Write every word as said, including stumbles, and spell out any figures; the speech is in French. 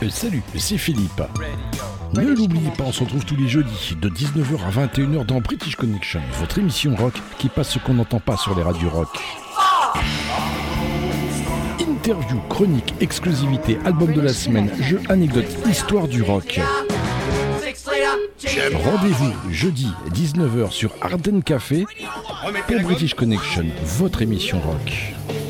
Euh, salut, c'est Philippe. Ne l'oubliez pas, on se retrouve tous les jeudis de dix-neuf heures à vingt et une heures dans British Connection, votre émission rock qui passe ce qu'on n'entend pas sur les radios rock. Interview, chronique, exclusivité, album de la semaine, jeux, anecdotes, histoire du rock. Rendez-vous jeudi dix-neuf heures sur Arden Café pour British Connection, votre émission rock.